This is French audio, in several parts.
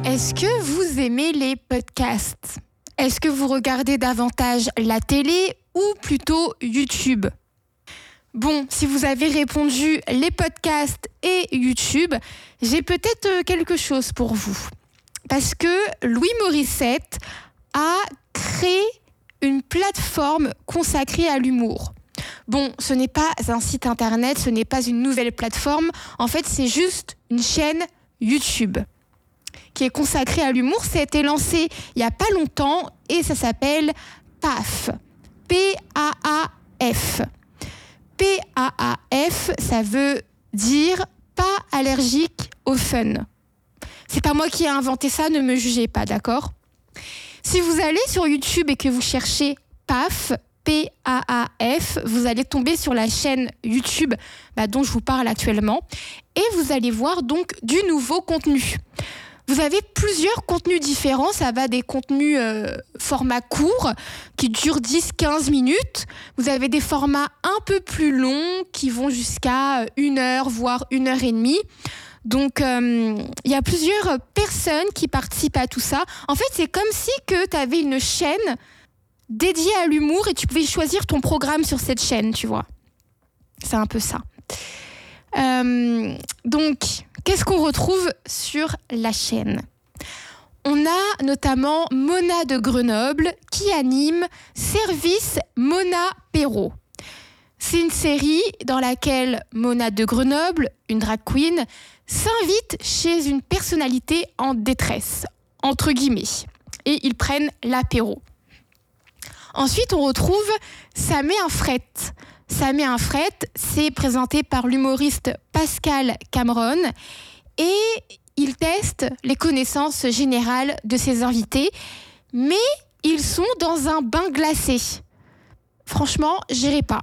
Est-ce que vous aimez les podcasts ? Est-ce que vous regardez davantage la télé ou plutôt YouTube ? Bon, si vous avez répondu les podcasts et YouTube, j'ai peut-être quelque chose pour vous. Parce que Louis Morissette a créé une plateforme consacrée à l'humour. Bon, ce n'est pas un site internet, ce n'est pas une nouvelle plateforme. En fait, c'est juste une chaîne YouTube qui est consacrée à l'humour. Ça a été lancé il n'y a pas longtemps et ça s'appelle PAF. P-A-A-F. P-A-A-F, ça veut dire pas allergique au fun. C'est pas moi qui ai inventé ça, ne me jugez pas, d'accord ? Si vous allez sur YouTube et que vous cherchez PAF, P-A-A-F, vous allez tomber sur la chaîne YouTube dont je vous parle actuellement et vous allez voir donc du nouveau contenu. Vous avez plusieurs contenus différents, ça va des contenus format court qui durent 10-15 minutes. Vous avez des formats un peu plus longs qui vont jusqu'à 1 heure, voire 1 heure et demie. Donc, il y a plusieurs personnes qui participent à tout ça. En fait, c'est comme si tu avais une chaîne dédiée à l'humour et tu pouvais choisir ton programme sur cette chaîne, tu vois. C'est un peu ça. Donc, qu'est-ce qu'on retrouve sur la chaîne ? On a notamment Mona de Grenoble qui anime Service Mona Perrault. C'est une série dans laquelle Mona de Grenoble, une drag queen, s'invite chez une personnalité en détresse, entre guillemets, et ils prennent l'apéro. Ensuite, on retrouve Ça met un fret. Ça met un fret, c'est présenté par l'humoriste Pascal Cameron et il teste les connaissances générales de ses invités, mais ils sont dans un bain glacé. Franchement, j'irai pas.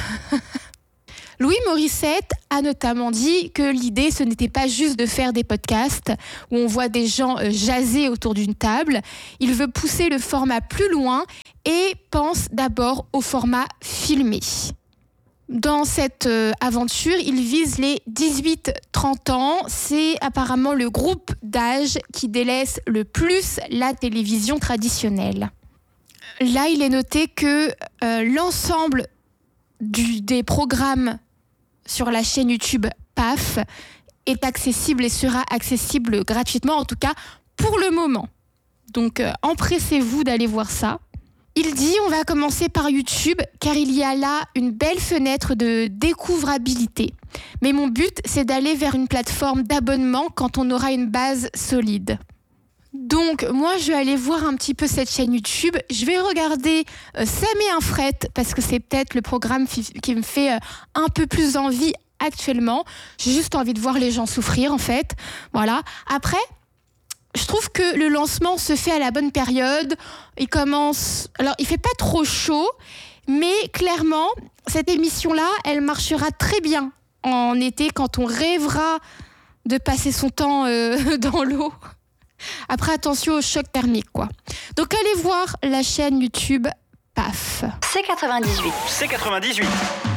Louis Morissette a notamment dit que l'idée, ce n'était pas juste de faire des podcasts où on voit des gens jaser autour d'une table. Il veut pousser le format plus loin et pense d'abord au format filmé. Dans cette aventure, il vise les 18-30 ans. C'est apparemment le groupe d'âge qui délaisse le plus la télévision traditionnelle. Là, il est noté que l'ensemble des programmes sur la chaîne YouTube PAF est accessible et sera accessible gratuitement, en tout cas pour le moment. Donc, empressez-vous d'aller voir ça. Il dit on va commencer par YouTube car il y a là une belle fenêtre de découvrabilité. Mais mon but, c'est d'aller vers une plateforme d'abonnement quand on aura une base solide. Donc moi, je vais aller voir un petit peu cette chaîne YouTube. Je vais regarder Ça met un fret parce que c'est peut-être le programme qui me fait un peu plus envie actuellement. J'ai juste envie de voir les gens souffrir en fait. Voilà. Après, je trouve que le lancement se fait à la bonne période. Il commence... Alors, il fait pas trop chaud, mais clairement, cette émission-là, elle marchera très bien en été quand on rêvera de passer son temps dans l'eau. Après, attention au choc thermique, quoi. Donc, allez voir la chaîne YouTube PAF. C98.